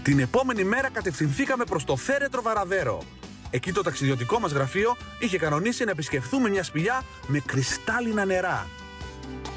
Την επόμενη μέρα κατευθυνθήκαμε προς το θέρετρο Βαραδέρο. Εκεί το ταξιδιωτικό μας γραφείο είχε κανονίσει να επισκεφθούμε μια σπηλιά με κρυστάλλινα νερά.